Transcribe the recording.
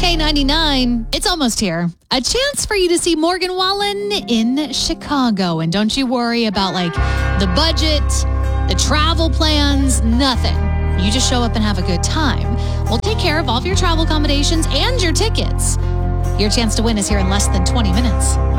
K99, it's almost here. A chance for you to see Morgan Wallen in Chicago. And don't you worry about the budget, the travel plans, nothing. You just show up and have a good time. We'll take care of all of your travel accommodations and your tickets. Your chance to win is here in less than 20 minutes.